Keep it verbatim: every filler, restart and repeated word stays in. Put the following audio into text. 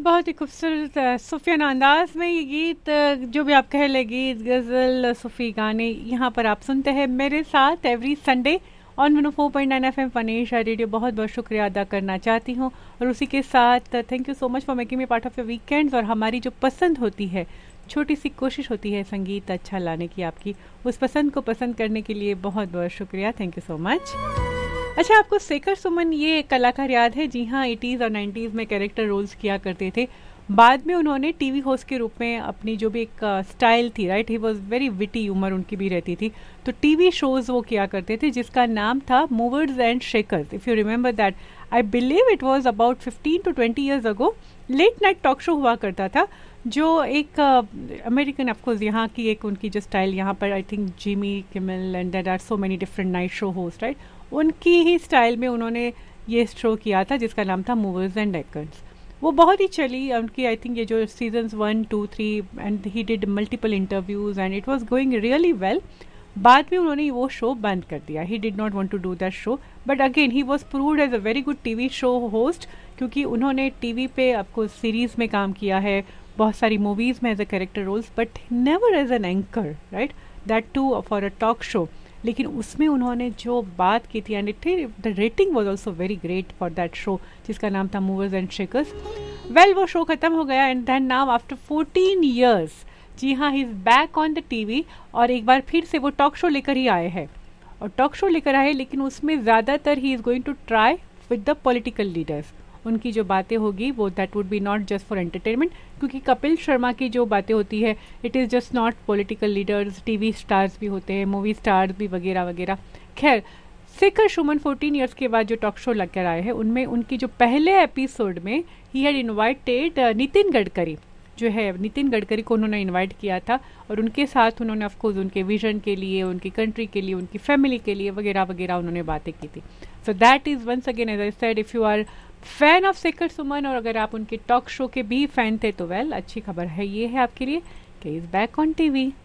बहुत ही खूबसूरत सूफियान अंदाज में ये गीत, जो भी आप कह ले, गीत, गज़ल, सूफी गाने, यहाँ पर आप सुनते हैं मेरे साथ every Sunday on one O four point nine F M फनेशा radio. बहुत बहुत शुक्रिया अदा करना चाहती हूँ और उसी के साथ thank you so much for making me part of your weekends. और हमारी जो पसंद होती है, छोटी सी कोशिश होती है संगीत अच्छा लाने की आपकी, उस पसंद को पसंद करने के लिए बहुत बहुत शुक्रिया, थैंक यू सो मच। अच्छा, आपको शेखर सुमन ये कलाकार याद है? जी हाँ, एटीज़ और नाइन्टीज़ में कैरेक्टर रोल्स किया करते थे। बाद में उन्होंने टीवी होस्ट के रूप में अपनी जो भी एक स्टाइल थी, right, he was very witty, उम्र उनकी भी रहती थी, तो टीवी शोज वो किया करते थे जिसका नाम था movers and shakers. If you remember that, I believe it was about fifteen to twenty years ago. Late night talk show हुआ करता था जो एक अमेरिकन, ऑफकोर्स यहाँ की एक उनकी जो स्टाइल, यहाँ पर I think Jimmy Kimmel and there are so many different night show host, right, उनकी ही स्टाइल में उन्होंने ये शो किया था जिसका नाम था मूवर्स एंड शेकर्स। वो बहुत ही चली उनकी, आई थिंक ये जो seasons one two three, and he did multiple interviews and it was going really well. बाद में उन्होंने वो शो बंद कर दिया, he did not want to do that show, but again he was proved as a very good TV show host, क्योंकि उन्होंने TV पे आपको सीरीज में काम किया है, बहुत सारी मूवीज में as a character roles, but never as an anchor, right, that to for a talk show. लेकिन उसमें उन्होंने जो बात की थी, and it the rating was also very great for that show जिसका नाम था मूवर्स एंड शेकर्स। वेल, वो शो खत्म हो गया and then now after fourteen years, जी हाँ, he is back on the TV और एक बार फिर से वो टॉक शो लेकर ही आए हैं। और टॉक शो लेकर आए, लेकिन उसमें ज़्यादातर he is going to try with the political leaders. उनकी जो बातें होगी वो that would be not just for entertainment, क्योंकि कपिल शर्मा की जो बातें होती है it is just not political leaders, TV stars भी होते हैं, मूवी स्टार्स भी वगैरह वगैरह। खैर, शेखर सुमन फोर्टीन ईयर्स के बाद जो टॉक शो लेकर आए हैं, उनमें उनकी जो पहले एपिसोड में he had invited Nitin Gadkari, जो है नितिन गडकरी को उन्होंने इनवाइट किया था और उनके साथ उन्होंने ऑफकोर्स उनके विजन के लिए, उनकी कंट्री के लिए, उनकी फैमिली के लिए वगैरह वगैरह उन्होंने बातें की थी। So that is once again as I said, if you are fan of Shekhar Suman और अगर आप उनके टॉक शो के भी फैन थे तो वेल, अच्छी खबर है ये है आपके लिए कि इज़ बैक ऑन टीवी।